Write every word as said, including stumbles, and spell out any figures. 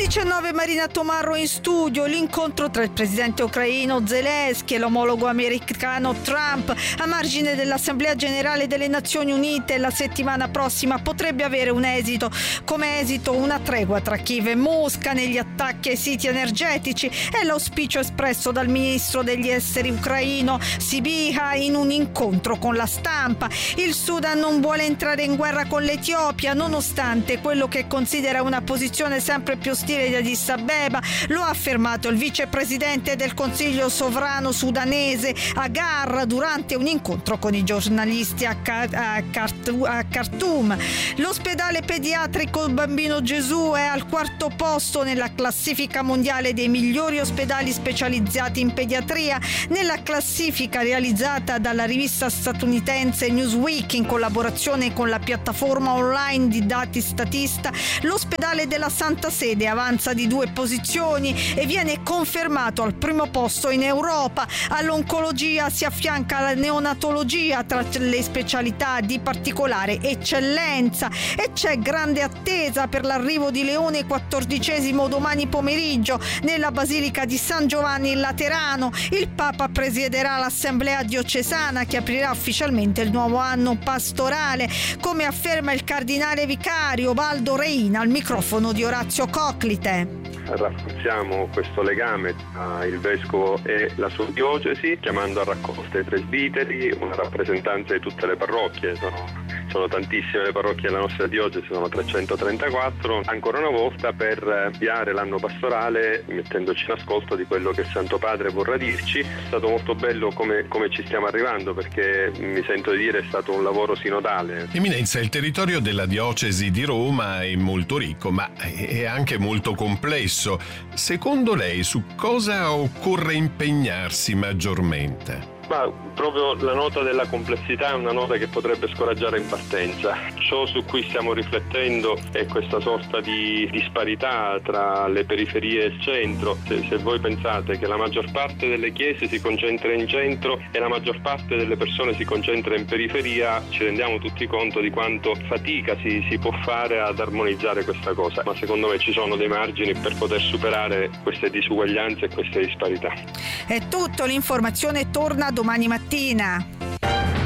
diciannove Marina Tomarro in studio. L'incontro tra il presidente ucraino Zelensky e l'omologo americano Trump a margine dell'Assemblea Generale delle Nazioni Unite la settimana prossima potrebbe avere un esito. Come esito una tregua tra Kiev e Mosca negli attacchi ai siti energetici è l'auspicio espresso dal ministro degli esteri ucraino Sybiha in un incontro con la stampa. Il Sudan non vuole entrare in guerra con l'Etiopia nonostante quello che considera una posizione sempre più ostile di Addis Abeba. Lo ha affermato il vicepresidente del Consiglio sovrano sudanese Agar durante un incontro con i giornalisti a, Car- a, Car- a Khartoum. L'ospedale pediatrico Bambino Gesù è al quarto posto nella classifica mondiale dei migliori ospedali specializzati in pediatria. Nella classifica realizzata dalla rivista statunitense Newsweek in collaborazione con la piattaforma online di dati Statista, l'ospedale della Santa Sede avanza di due posizioni e viene confermato al primo posto in Europa. All'oncologia si affianca la neonatologia tra le specialità di particolare eccellenza e c'è grande attesa per l'arrivo di Leone quattordicesimo domani pomeriggio nella Basilica di San Giovanni in Laterano. Il Papa presiederà l'Assemblea diocesana che aprirà ufficialmente il nuovo anno pastorale, come afferma il cardinale vicario Baldo Reina al microfono di Orazio Coclite. Rafforziamo questo legame tra il vescovo e la sua diocesi, chiamando a raccolta i presbiteri, una rappresentanza di tutte le parrocchie. Sono, sono tantissime le parrocchie della nostra diocesi, sono trecentotrentaquattro. Ancora una volta per avviare l'anno pastorale, mettendoci in ascolto di quello che il Santo Padre vorrà dirci. È stato molto bello come, come ci stiamo arrivando, perché mi sento di dire è stato un lavoro sinodale. Eminenza, il territorio della diocesi di Roma è molto ricco, ma è anche molto complesso. Secondo lei su cosa occorre impegnarsi maggiormente? Ma proprio la nota della complessità è una nota che potrebbe scoraggiare in partenza. Ciò su cui stiamo riflettendo è questa sorta di disparità tra le periferie e il centro. Se, se voi pensate che la maggior parte delle chiese si concentra in centro e la maggior parte delle persone si concentra in periferia, ci rendiamo tutti conto di quanto fatica si, si può fare ad armonizzare questa cosa. Ma secondo me ci sono dei margini per poter superare queste disuguaglianze e queste disparità. È tutto, l'informazione torna domani mattina.